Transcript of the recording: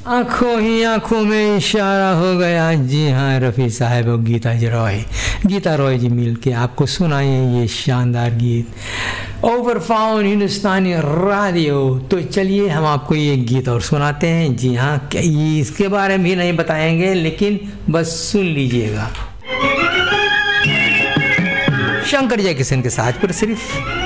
आंखों ही आंखों में इशारा हो गया। जी हाँ रफ़ी साहब और गीता रॉय जी मिल के आपको सुनाए ये शानदार गीत ओवर फाउंड हिंदुस्तानी रेडियो। तो चलिए हम आपको ये गीत और सुनाते हैं। जी हाँ इसके बारे में भी नहीं बताएंगे, लेकिन बस सुन लीजिएगा। शंकर जयकिशन के साथ पर सिर्फ